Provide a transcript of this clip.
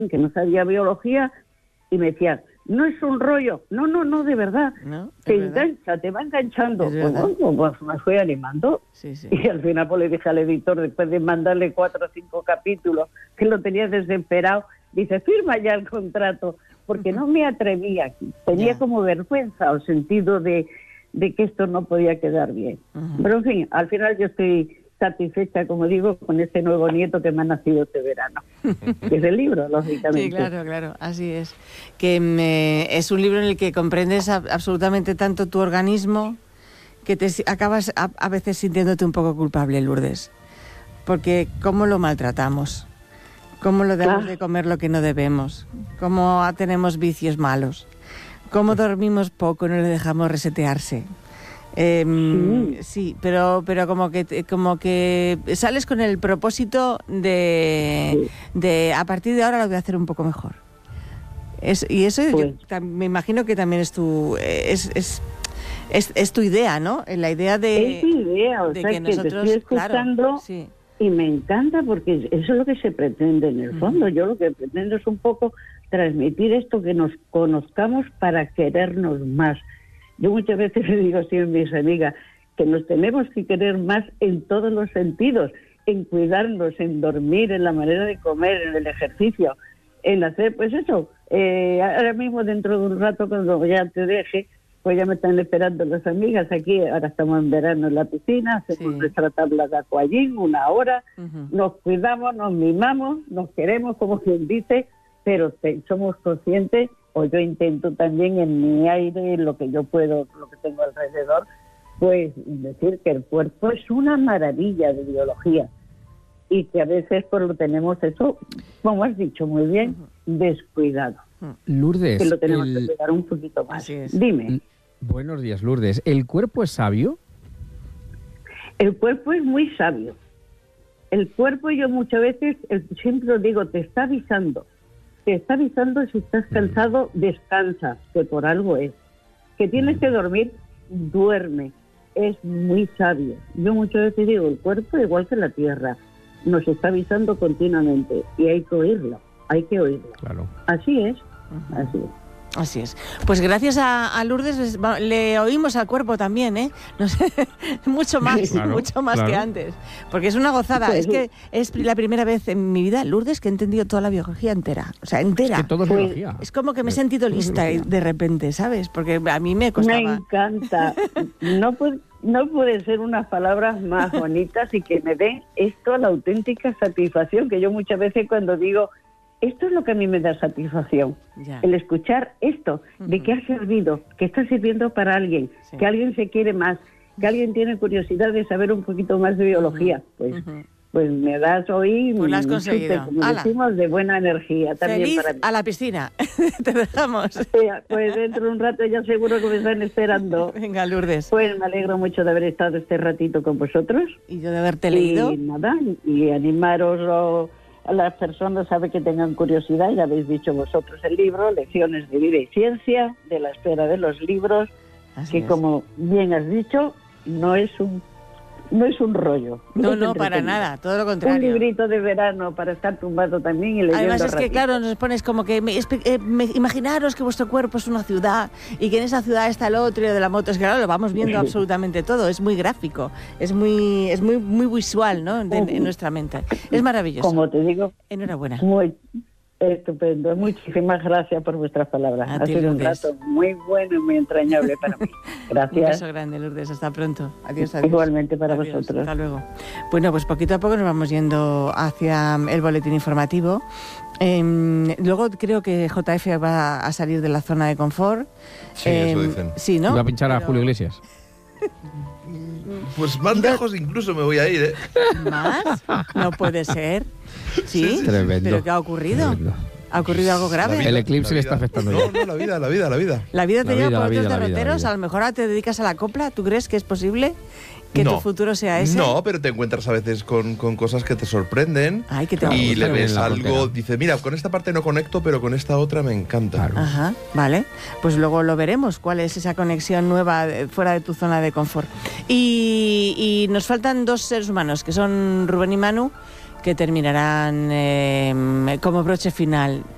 que no sabía biología, y me decían, no es un rollo, no, de verdad, ¿No? te engancha, te va enganchando. Pues me fui animando, Sí. y al final pues le dije al editor, después de mandarle 4 o 5 capítulos, que lo tenía desesperado, dice, firma ya el contrato, porque no me atrevía, tenía como vergüenza o sentido de que esto no podía quedar bien. Pero en fin, al final yo estoy satisfecha, como digo, con este nuevo nieto que me ha nacido este verano. Es el libro, lógicamente. Sí, claro, así es. Que es un libro en el que comprendes absolutamente tanto tu organismo que te acabas a veces sintiéndote un poco culpable, Lourdes. Porque cómo lo maltratamos, cómo lo damos de comer lo que no debemos, cómo tenemos vicios malos, cómo dormimos poco y no le dejamos resetearse. Sí, pero como que sales con el propósito de a partir de ahora lo voy a hacer un poco mejor. Y eso pues, me imagino que también es tu es tu idea, ¿no? La idea de es mi idea, o de sea, que nosotros, te estoy escuchando, claro, sí. Y me encanta porque eso es lo que se pretende en el fondo. Yo lo que pretendo es un poco transmitir esto, que nos conozcamos para querernos más. Yo muchas veces le digo así a mis amigas que nos tenemos que querer más en todos los sentidos, en cuidarnos, en dormir, en la manera de comer, en el ejercicio, en hacer, pues eso. Ahora mismo, dentro de un rato, cuando ya te deje, pues ya me están esperando las amigas aquí. Ahora estamos en verano en la piscina, hacemos nuestra tabla de aquagym, 1 hora, nos cuidamos, nos mimamos, nos queremos, como quien dice, pero somos conscientes, o yo intento también en mi aire, lo que yo puedo, lo que tengo alrededor, pues decir que el cuerpo es una maravilla de biología y que a veces pues lo tenemos eso, como has dicho muy bien, descuidado. Lourdes, que lo tenemos que cuidar un poquito más. Dime. Buenos días, Lourdes. ¿El cuerpo es sabio? El cuerpo es muy sabio. El cuerpo, yo muchas veces, siempre digo, te está avisando. Te está avisando si estás cansado, descansa, que por algo es. Que tienes que dormir, duerme. Es muy sabio. Yo muchas veces digo, el cuerpo, igual que la tierra, nos está avisando continuamente y hay que oírlo. Claro. Así es. Así es. Pues gracias a Lourdes le oímos al cuerpo también, ¿eh? No sé, mucho más que antes. Porque es una gozada. Pues, es que es la primera vez en mi vida, Lourdes, que he entendido toda la biología entera. O sea, entera. Es que todo es biología. Es como que me he sentido lista de repente, ¿sabes? Porque a mí me costaba. Me encanta. No puede ser unas palabras más bonitas y que me den esto la auténtica satisfacción, que yo muchas veces cuando digo, esto es lo que a mí me da satisfacción, el escuchar esto, de que ha servido, que está sirviendo para alguien, que alguien se quiere más, que alguien tiene curiosidad de saber un poquito más de biología. Pues me das hoy, pues lo has conseguido. Como decimos, de buena energía también. Feliz para mí. A la piscina. Te dejamos. Pues dentro de un rato ya seguro que me están esperando. Venga, Lourdes. Pues me alegro mucho de haber estado este ratito con vosotros. Y yo de haberte leído. Y nada, y animaros a las personas a ver que tengan curiosidad. Ya habéis dicho vosotros el libro, Lecciones de Vida y Ciencia, de la espera de los libros, así que es. Como bien has dicho, no es un rollo. No, para nada, todo lo contrario. Un librito de verano para estar tumbado también y leyendo. Además es ratito. que, claro, nos pones como que imaginaros que vuestro cuerpo es una ciudad y que en esa ciudad está el otro y lo de la moto. Es que, claro, lo vamos viendo absolutamente todo. Es muy gráfico, es muy visual, ¿no? En nuestra mente. Es maravilloso. Como te digo, enhorabuena. Muy estupendo. Muchísimas gracias por vuestras palabras. Ha sido un rato muy bueno y muy entrañable para mí. Gracias. Un beso grande, Lourdes. Hasta pronto. Adiós. Igualmente para adiós, vosotros. Hasta luego. Bueno, pues poquito a poco nos vamos yendo hacia el boletín informativo. Luego creo que JF va a salir de la zona de confort. Sí, eso dicen. Sí, ¿no? Va a pinchar a Julio Iglesias. Pues más lejos incluso me voy a ir, ¿eh? ¿Más? No puede ser. ¿Sí? Tremendo. ¿Pero qué ha ocurrido? Tremendo. ¿Ha ocurrido algo grave? El eclipse le está afectando ya. No, la vida. ¿La vida te lleva por otros derroteros? A lo mejor ahora te dedicas a la copla. ¿Tú crees que es posible que tu futuro sea ese? No, pero te encuentras a veces con cosas que te sorprenden. Ay, que te y le ves la algo, frontera. dice, mira, con esta parte no conecto, pero con esta otra me encanta. Claro. Ajá, vale. Pues luego lo veremos, cuál es esa conexión nueva fuera de tu zona de confort. Y nos faltan 2 seres humanos, que son Rubén y Manu, que terminarán como broche final.